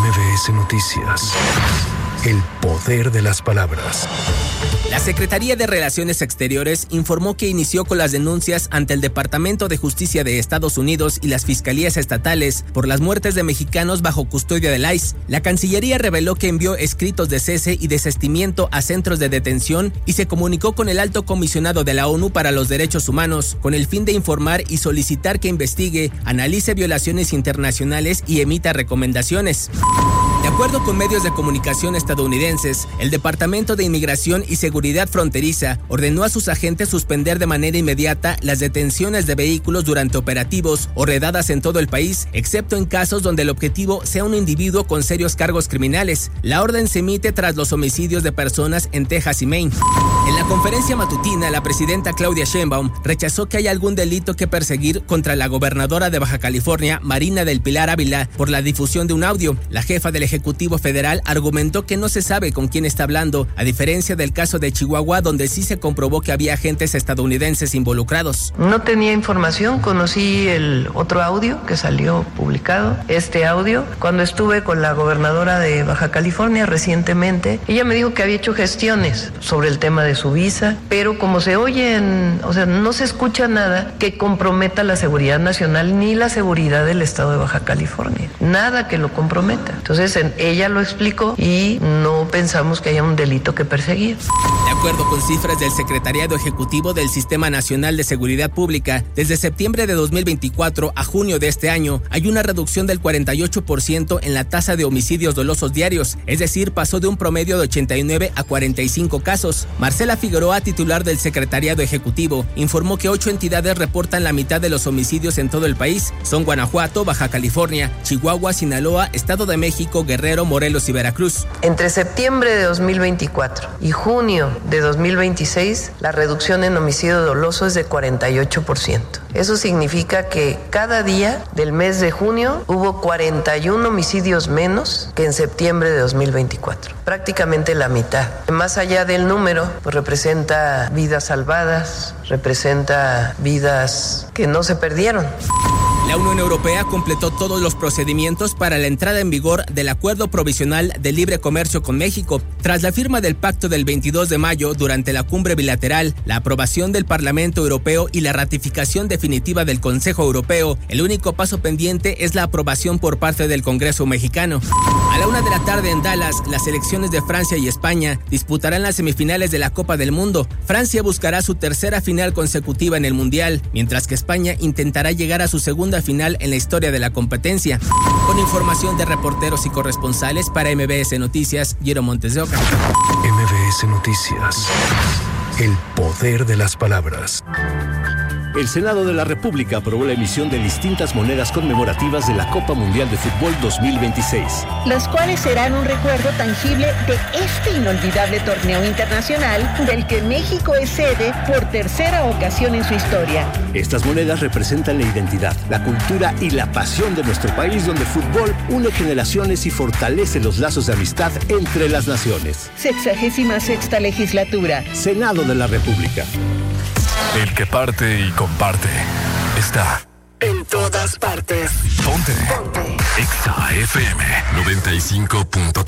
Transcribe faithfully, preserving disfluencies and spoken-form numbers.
M V S Noticias. El poder de las palabras. La Secretaría de Relaciones Exteriores informó que inició con las denuncias ante el Departamento de Justicia de Estados Unidos y las fiscalías estatales por las muertes de mexicanos bajo custodia del I C E. La Cancillería reveló que envió escritos de cese y desistimiento a centros de detención y se comunicó con el Alto Comisionado de la ONU para los Derechos Humanos con el fin de informar y solicitar que investigue, analice violaciones internacionales y emita recomendaciones. De acuerdo con medios de comunicación estadounidenses, el Departamento de Inmigración y Seguridad Fronteriza ordenó a sus agentes suspender de manera inmediata las detenciones de vehículos durante operativos o redadas en todo el país, excepto en casos donde el objetivo sea un individuo con serios cargos criminales. La orden se emite tras los homicidios de personas en Texas y Maine. En la conferencia matutina, la presidenta Claudia Sheinbaum rechazó que haya algún delito que perseguir contra la gobernadora de Baja California, Marina del Pilar Ávila, por la difusión de un audio. La jefa del Ejecutivo Federal argumentó que no se sabe con quién está hablando, a diferencia del caso de Chihuahua, donde sí se comprobó que había agentes estadounidenses involucrados. No tenía información, conocí el otro audio que salió publicado, este audio, cuando estuve con la gobernadora de Baja California recientemente. Ella me dijo que había hecho gestiones sobre el tema de su visa, pero como se oyen, o sea, no se escucha nada que comprometa la seguridad nacional ni la seguridad del estado de Baja California. Nada que lo comprometa. Entonces, ella lo explicó y no pensamos que haya un delito que perseguir. De acuerdo con cifras del Secretariado Ejecutivo del Sistema Nacional de Seguridad Pública, desde septiembre de dos mil veinticuatro a junio de este año hay una reducción del cuarenta y ocho por ciento en la tasa de homicidios dolosos diarios, es decir, pasó de un promedio de ochenta y nueve a cuarenta y cinco casos. Marcela Figueroa, titular del Secretariado Ejecutivo, informó que ocho entidades reportan la mitad de los homicidios en todo el país. Son Guanajuato, Baja California, Chihuahua, Sinaloa, Estado de México, Guerrero, Morelos y Veracruz. Entre septiembre de dos mil veinticuatro y junio de dos mil veintiséis, la reducción en homicidio doloso es de cuarenta y ocho por ciento. Eso significa que cada día del mes de junio hubo cuarenta y uno homicidios menos que en septiembre de dos mil veinticuatro. Prácticamente la mitad. Más allá del número, pues representa vidas salvadas, representa vidas que no se perdieron. La Unión Europea completó todos los procedimientos para la entrada en vigor del Acuerdo Provisional de Libre Comercio con México. Tras la firma del pacto del veintidós de mayo durante la cumbre bilateral, la aprobación del Parlamento Europeo y la ratificación definitiva del Consejo Europeo, el único paso pendiente es la aprobación por parte del Congreso mexicano. A la una de la tarde en Dallas, las selecciones de Francia y España disputarán las semifinales de la Copa del Mundo. Francia buscará su tercera final consecutiva en el Mundial, mientras que España intentará llegar a su segunda final en la historia de la competencia. Con información de reporteros y corresponsales para M V S Noticias, Jero Montes de Oca. M V S Noticias. El poder de las palabras. El Senado de la República aprobó la emisión de distintas monedas conmemorativas de la Copa Mundial de Fútbol dos mil veintiséis. Las cuales serán un recuerdo tangible de este inolvidable torneo internacional del que México es sede por tercera ocasión en su historia. Estas monedas representan la identidad, la cultura y la pasión de nuestro país, donde el fútbol une generaciones y fortalece los lazos de amistad entre las naciones. Sexagésima sexta legislatura. Senado de la República. El que parte y comparte está en todas partes. Ponte. Ponte. Exa F M noventa y cinco punto tres.